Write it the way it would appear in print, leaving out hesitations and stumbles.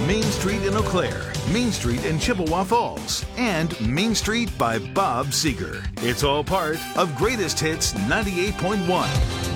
Main Street in Eau Claire, Main Street in Chippewa Falls, and Main Street by Bob Seeger. It's all part of Greatest Hits 98.1.